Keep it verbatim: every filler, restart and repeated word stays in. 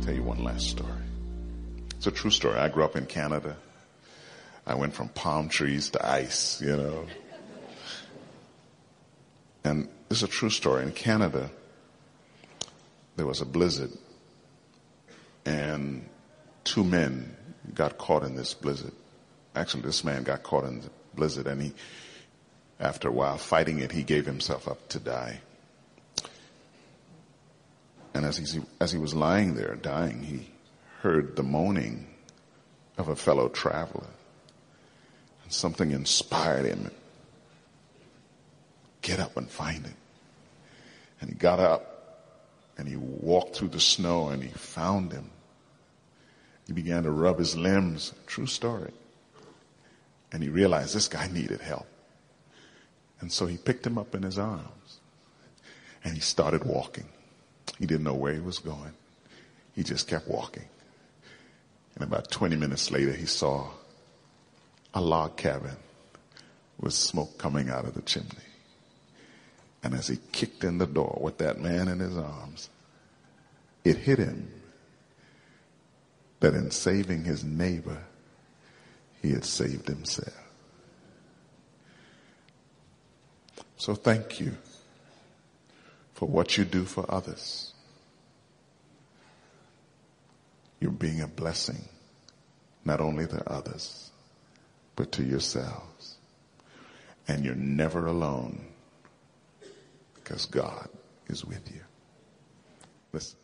tell you one last story. It's a true story. I grew up in Canada. I went from palm trees to ice, you know. And this is a true story. In Canada, there was a blizzard, and two men got caught in this blizzard. Actually, this man got caught in the blizzard, and he, after a while fighting it, he gave himself up to die. And as he, as he was lying there dying, he heard the moaning of a fellow traveler. And something inspired him. Get up and find him. And he got up and he walked through the snow and he found him. He began to rub his limbs. True story. And he realized this guy needed help. And so he picked him up in his arms and he started walking. He didn't know where he was going. He just kept walking. And about twenty minutes later, he saw a log cabin with smoke coming out of the chimney. And as he kicked in the door with that man in his arms, it hit him that in saving his neighbor, he had saved himself. So thank you for what you do for others. You're being a blessing, not only to others, but to yourselves. And you're never alone because God is with you. Listen.